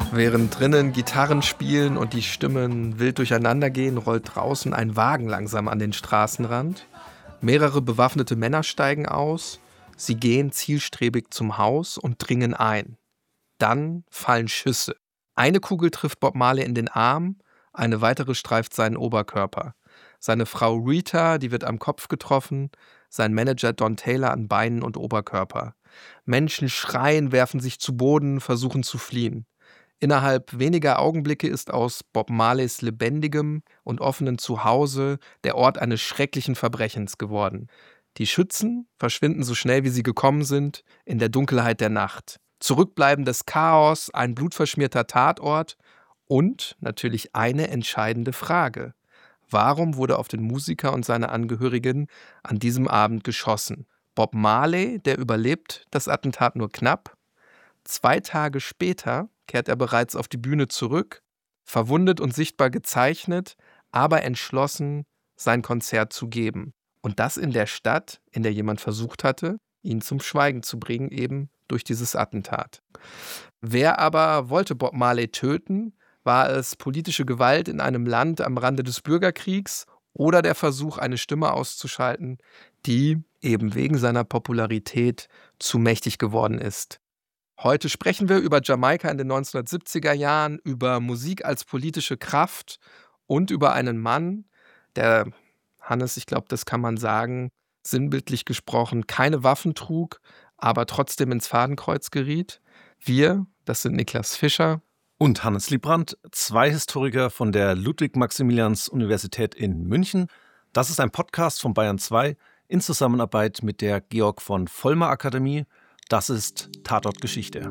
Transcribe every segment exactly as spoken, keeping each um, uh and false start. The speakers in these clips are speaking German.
Während drinnen Gitarren spielen und die Stimmen wild durcheinander gehen, rollt draußen ein Wagen langsam an den Straßenrand. Mehrere bewaffnete Männer steigen aus. Sie gehen zielstrebig zum Haus und dringen ein. Dann fallen Schüsse. Eine Kugel trifft Bob Marley in den Arm, eine weitere streift seinen Oberkörper. Seine Frau Rita, die wird am Kopf getroffen, sein Manager Don Taylor an Beinen und Oberkörper. Menschen schreien, werfen sich zu Boden, versuchen zu fliehen. Innerhalb weniger Augenblicke ist aus Bob Marleys lebendigem und offenem Zuhause der Ort eines schrecklichen Verbrechens geworden. Die Schützen verschwinden so schnell, wie sie gekommen sind, in der Dunkelheit der Nacht. Zurückbleibendes Chaos, ein blutverschmierter Tatort und natürlich eine entscheidende Frage. Warum wurde auf den Musiker und seine Angehörigen an diesem Abend geschossen? Bob Marley, der überlebt das Attentat nur knapp. Zwei Tage später kehrt er bereits auf die Bühne zurück, verwundet und sichtbar gezeichnet, aber entschlossen, sein Konzert zu geben. Und das in der Stadt, in der jemand versucht hatte, ihn zum Schweigen zu bringen, eben durch dieses Attentat. Wer aber wollte Bob Marley töten? War es politische Gewalt in einem Land am Rande des Bürgerkriegs oder der Versuch, eine Stimme auszuschalten, die eben wegen seiner Popularität zu mächtig geworden ist? Heute sprechen wir über Jamaika in den neunzehnhundertsiebziger Jahren, über Musik als politische Kraft und über einen Mann, der, Hannes, ich glaube, das kann man sagen, sinnbildlich gesprochen, keine Waffen trug, aber trotzdem ins Fadenkreuz geriet. Wir, das sind Niklas Fischer und Hannes Liebrandt, zwei Historiker von der Ludwig-Maximilians-Universität in München. Das ist ein Podcast von Bayern zwei in Zusammenarbeit mit der Georg von Vollmer Akademie. Das ist Tatort Geschichte.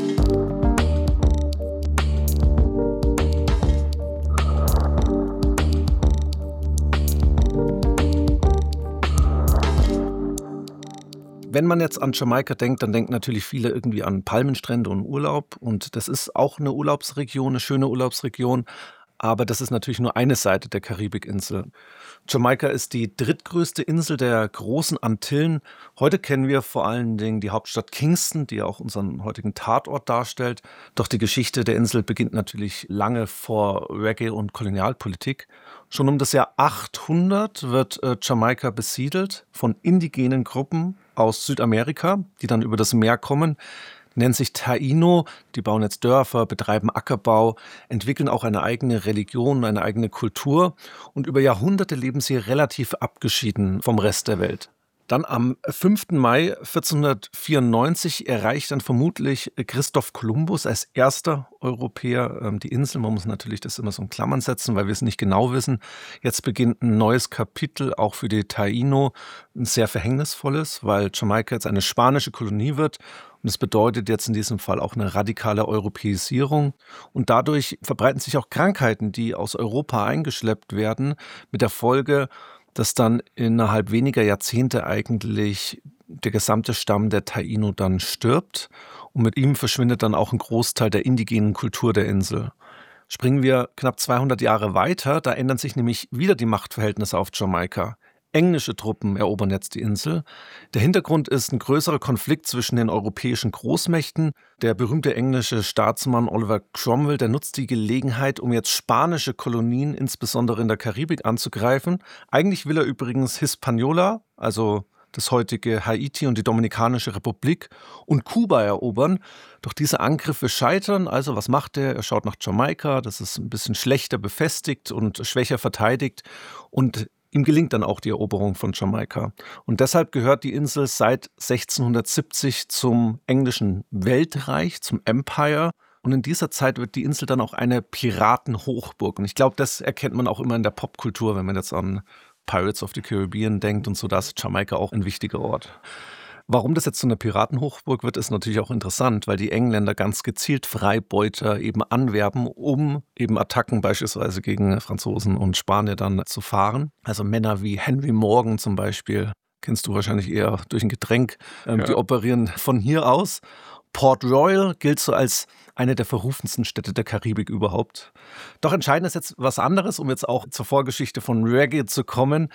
Wenn man jetzt an Jamaika denkt, dann denken natürlich viele irgendwie an Palmenstrände und Urlaub. Und das ist auch eine Urlaubsregion, eine schöne Urlaubsregion. Aber das ist natürlich nur eine Seite der Karibikinsel. Jamaika ist die drittgrößte Insel der großen Antillen. Heute kennen wir vor allen Dingen die Hauptstadt Kingston, die auch unseren heutigen Tatort darstellt. Doch die Geschichte der Insel beginnt natürlich lange vor Reggae und Kolonialpolitik. Schon um das Jahr achthundert wird äh, Jamaika besiedelt von indigenen Gruppen aus Südamerika, die dann über das Meer kommen. Nennen sich Taino, die bauen jetzt Dörfer, betreiben Ackerbau, entwickeln auch eine eigene Religion, eine eigene Kultur und über Jahrhunderte leben sie relativ abgeschieden vom Rest der Welt. Dann am fünften Mai vierzehnhundertvierundneunzig erreicht dann vermutlich Christoph Kolumbus als erster Europäer die Insel. Man muss natürlich das immer so in Klammern setzen, weil wir es nicht genau wissen. Jetzt beginnt ein neues Kapitel, auch für die Taino, ein sehr verhängnisvolles, weil Jamaika jetzt eine spanische Kolonie wird. Und das bedeutet jetzt in diesem Fall auch eine radikale Europäisierung. Und dadurch verbreiten sich auch Krankheiten, die aus Europa eingeschleppt werden, mit der Folge, dass dann innerhalb weniger Jahrzehnte eigentlich der gesamte Stamm der Taino dann stirbt. Und mit ihm verschwindet dann auch ein Großteil der indigenen Kultur der Insel. Springen wir knapp zweihundert Jahre weiter, da ändern sich nämlich wieder die Machtverhältnisse auf Jamaika. Englische Truppen erobern jetzt die Insel. Der Hintergrund ist ein größerer Konflikt zwischen den europäischen Großmächten. Der berühmte englische Staatsmann Oliver Cromwell, der nutzt die Gelegenheit, um jetzt spanische Kolonien, insbesondere in der Karibik, anzugreifen. Eigentlich will er übrigens Hispaniola, also das heutige Haiti und die Dominikanische Republik, und Kuba erobern. Doch diese Angriffe scheitern. Also was macht er? Er schaut nach Jamaika, das ist ein bisschen schlechter befestigt und schwächer verteidigt. Und ihm gelingt dann auch die Eroberung von Jamaika. Und deshalb gehört die Insel seit sechzehnhundertsiebzig zum englischen Weltreich, zum Empire. Und in dieser Zeit wird die Insel dann auch eine Piratenhochburg. Und ich glaube, das erkennt man auch immer in der Popkultur, wenn man jetzt an Pirates of the Caribbean denkt und so, da ist Jamaika auch ein wichtiger Ort. Warum das jetzt zu einer Piratenhochburg wird, ist natürlich auch interessant, weil die Engländer ganz gezielt Freibeuter eben anwerben, um eben Attacken beispielsweise gegen Franzosen und Spanier dann zu fahren. Also Männer wie Henry Morgan zum Beispiel, kennst du wahrscheinlich eher durch ein Getränk, ähm, ja. Die operieren von hier aus. Port Royal gilt so als eine der verrufensten Städte der Karibik überhaupt. Doch entscheidend ist jetzt was anderes, um jetzt auch zur Vorgeschichte von Reggae zu kommen.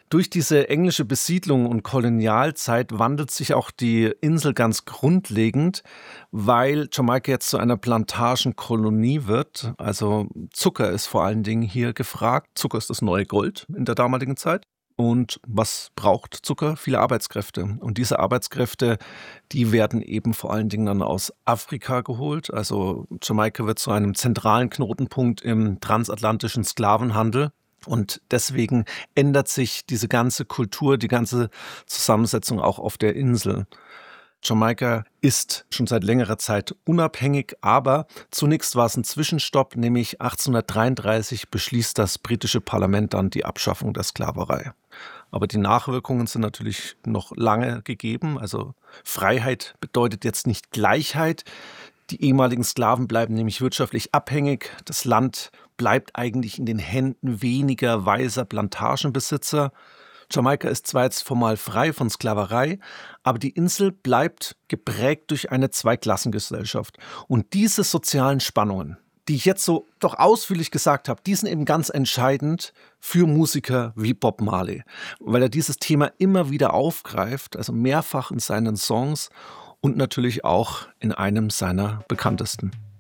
Durch diese englische Besiedlung und Kolonialzeit wandelt sich auch die Insel ganz grundlegend, weil Jamaika jetzt zu einer Plantagenkolonie wird. Also Zucker ist vor allen Dingen hier gefragt. Zucker ist das neue Gold in der damaligen Zeit. Und was braucht Zucker? Viele Arbeitskräfte. Und diese Arbeitskräfte, die werden eben vor allen Dingen dann aus Afrika geholt. Also Jamaika wird zu einem zentralen Knotenpunkt im transatlantischen Sklavenhandel. Und deswegen ändert sich diese ganze Kultur, die ganze Zusammensetzung auch auf der Insel. Jamaika ist schon seit längerer Zeit unabhängig, aber zunächst war es ein Zwischenstopp, nämlich achtzehnhundertdreiunddreißig beschließt das britische Parlament dann die Abschaffung der Sklaverei. Aber die Nachwirkungen sind natürlich noch lange gegeben. Also Freiheit bedeutet jetzt nicht Gleichheit. Die ehemaligen Sklaven bleiben nämlich wirtschaftlich abhängig. Das Land bleibt eigentlich in den Händen weniger weiser Plantagenbesitzer. Jamaika ist zwar jetzt formal frei von Sklaverei, aber die Insel bleibt geprägt durch eine Zweiklassengesellschaft. Und diese sozialen Spannungen, die ich jetzt so doch ausführlich gesagt habe, die sind eben ganz entscheidend für Musiker wie Bob Marley, weil er dieses Thema immer wieder aufgreift, also mehrfach in seinen Songs und natürlich auch in einem seiner bekanntesten.